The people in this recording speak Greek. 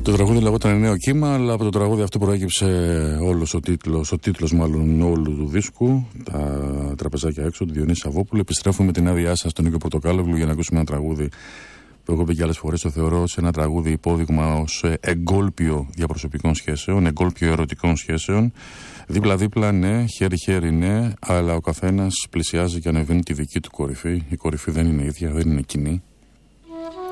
Το τραγούδι λεγόταν Νέο Κύμα, αλλά από το τραγούδι αυτό προέκυψε όλος ο τίτλος μάλλον όλου του δίσκου. Τα τραπεζάκια έξω, του Διονύση Σαββόπουλου. Επιστρέφουμε με την άδειά σας στον Νίκο Πορτοκάλογλου για να ακούσουμε ένα τραγούδι που εγώ πει και άλλες φορές το θεωρώ σε ένα τραγούδι υπόδειγμα ως εγκόλπιο διαπροσωπικών σχέσεων, εγκόλπιο ερωτικών σχέσεων. Δίπλα-δίπλα ναι, χέρι-χέρι ναι, αλλά ο καθένας πλησιάζει και ανεβαίνει τη δική του κορυφή. Η κορυφή δεν είναι ίδια, δεν είναι κοινή.